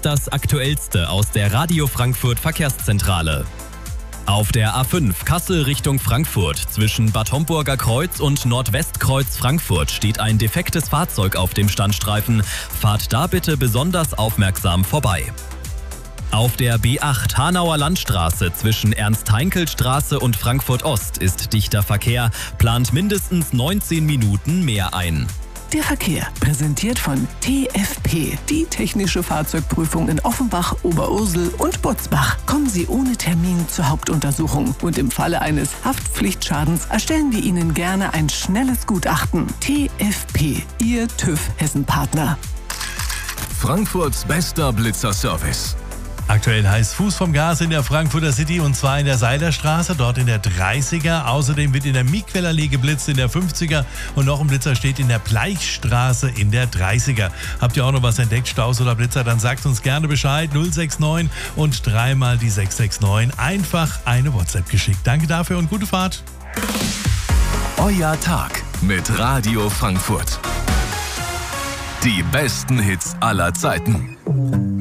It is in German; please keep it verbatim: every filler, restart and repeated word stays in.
jetzt das Aktuellste aus der Radio Frankfurt Verkehrszentrale. Auf der A fünf Kassel Richtung Frankfurt zwischen Bad Homburger Kreuz und Nordwestkreuz Frankfurt steht ein defektes Fahrzeug auf dem Standstreifen. Fahrt da bitte besonders aufmerksam vorbei. Auf der B acht Hanauer Landstraße zwischen Ernst-Heinkel-Straße und Frankfurt-Ost ist dichter Verkehr, plant mindestens neunzehn Minuten mehr ein. Der Verkehr, präsentiert von T F P, die technische Fahrzeugprüfung in Offenbach, Oberursel und Butzbach. Kommen Sie ohne Termin zur Hauptuntersuchung und im Falle eines Haftpflichtschadens erstellen wir Ihnen gerne ein schnelles Gutachten. T F P, Ihr TÜV Hessen-Partner. Frankfurts bester Blitzerservice. Aktuell heißt Fuß vom Gas in der Frankfurter City und zwar in der Seilerstraße, dort in der dreißiger. Außerdem wird in der Mietquellallee geblitzt in der fünfziger und noch ein Blitzer steht in der Bleichstraße in der dreißiger. Habt ihr auch noch was entdeckt, Staus oder Blitzer, dann sagt uns gerne Bescheid. null sechs neun und dreimal die sechs sechs neun. Einfach eine WhatsApp geschickt. Danke dafür und gute Fahrt. Euer Tag mit Radio Frankfurt. Die besten Hits aller Zeiten.